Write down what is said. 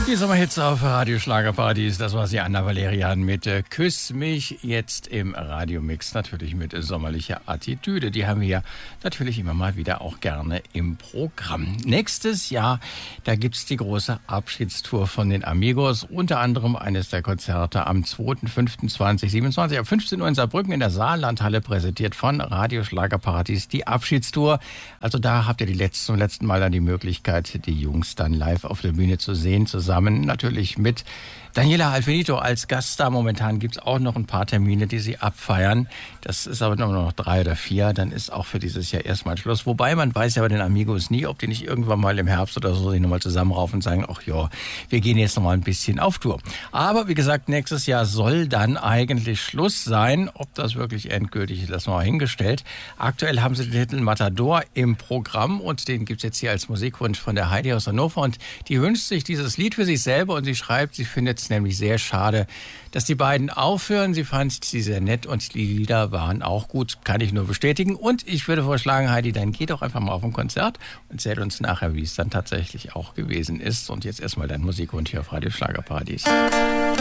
Die Sommerhits auf Radio Schlagerparadies, das war sie, Anna Valerian mit Küss mich jetzt im Radiomix, natürlich mit sommerlicher Attitüde. Die haben wir ja natürlich immer mal wieder auch gerne im Programm. Nächstes Jahr, da gibt's die große Abschiedstour von den Amigos, unter anderem eines der Konzerte am 2.5.2027, ab 15 Uhr in Saarbrücken in der Saarlandhalle, präsentiert von Radio Schlagerparadies, die Abschiedstour. Also da habt ihr zum letzten Mal dann die Möglichkeit, die Jungs dann live auf der Bühne zu sehen, zusammen natürlich mit Daniela Alfinito als Gaststar. Momentan gibt es auch noch ein paar Termine, die sie abfeiern. Das ist aber nur noch 3 oder 4. Dann ist auch für dieses Jahr erstmal Schluss. Wobei man weiß ja bei den Amigos nie, ob die nicht irgendwann mal im Herbst oder so sich nochmal zusammenraufen und sagen, ach ja, wir gehen jetzt nochmal ein bisschen auf Tour. Aber wie gesagt, nächstes Jahr soll dann eigentlich Schluss sein. Ob das wirklich endgültig ist, lassen wir mal hingestellt. Aktuell haben sie den Titel Matador im Programm und den gibt es jetzt hier als Musikwunsch von der Heidi aus Hannover. Und die wünscht sich dieses Lied für sich selber und sie schreibt, sie findet es nämlich sehr schade, dass die beiden aufhören. Sie fand sie sehr nett und die Lieder waren auch gut, kann ich nur bestätigen. Und ich würde vorschlagen, Heidi, dann geh doch einfach mal auf ein Konzert und erzähl uns nachher, wie es dann tatsächlich auch gewesen ist. Und jetzt erstmal dein Musikwunsch hier auf Radio Schlagerparadies.